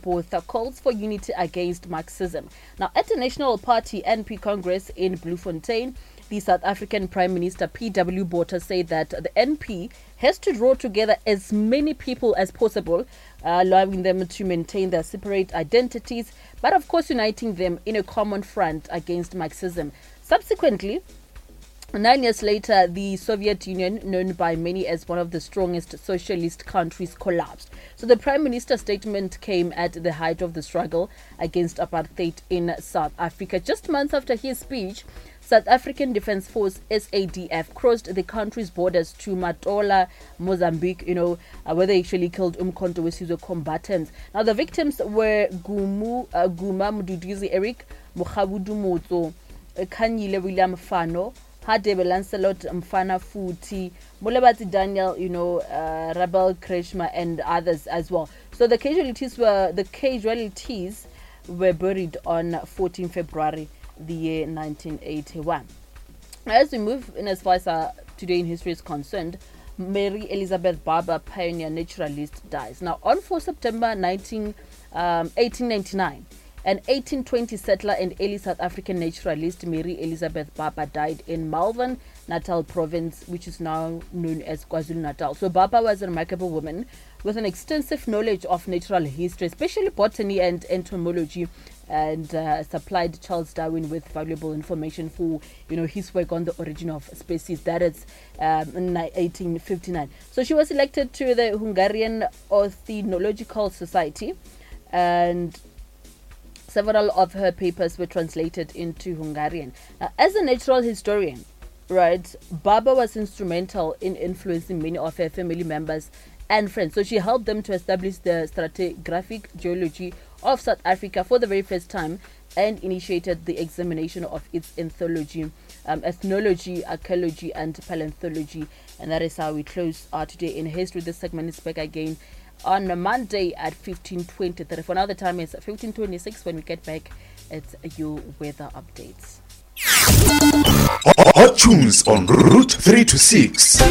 Botha calls for unity against Marxism. Now, at the National Party NP Congress in Bloemfontein, the South African Prime Minister P.W. Botha said that the NP has to draw together as many people as possible, allowing them to maintain their separate identities, but of course uniting them in a common front against Marxism. Subsequently, 9 years later, the Soviet Union, known by many as one of the strongest socialist countries, collapsed. So the Prime Minister's statement came at the height of the struggle against apartheid in South Africa. Just months after his speech, South African Defence Force SADF crossed the country's borders to Matola, Mozambique, where they actually killed Umkhonto weSizwe combatants. Now the victims were Guma Mduduzi Eric, Mukhabudu Motso, Khanyile William Fano, Hadebe Lancelot Mfana Futi, Molebati Daniel, Rabel Kreshma, and others as well. So the casualties were buried on 14 February the year 1981. As we move in as far as today in history is concerned, Mary Elizabeth Barber, pioneer naturalist, dies. Now, on 4 September 1899, an 1820 settler and early South African naturalist Mary Elizabeth Barber died in Malvern, Natal province, which is now known as KwaZulu-Natal. So Barber was a remarkable woman with an extensive knowledge of natural history, especially botany and entomology, and supplied Charles Darwin with valuable information for his work on the origin of species. That is in 1859. So she was elected to the Hungarian Ornithological Society, and several of her papers were translated into Hungarian. As a natural historian, right, Barber was instrumental in influencing many of her family members and friends. So she helped them to establish the stratigraphic geology of South Africa for the very first time and initiated the examination of its ethnology, archaeology, and paleontology. And that is how we close today in history. This segment is back again on a Monday at 15:23. For now, the time is 15:26. When we get back, it's your weather updates. Hot tunes on Route 3 to 6.